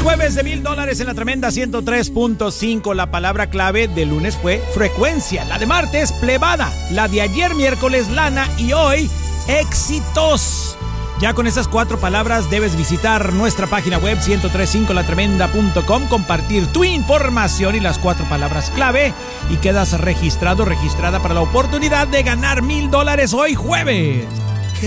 jueves de $1,000 en la tremenda 103.5. La palabra clave de lunes fue frecuencia. La de martes, plebada. La de ayer, miércoles, lana. Y hoy, éxitos. Ya con esas 4 palabras debes visitar nuestra página web 1035latremenda.com, compartir tu información y las 4 palabras clave y quedas registrado, registrada para la oportunidad de ganar $1,000 hoy jueves.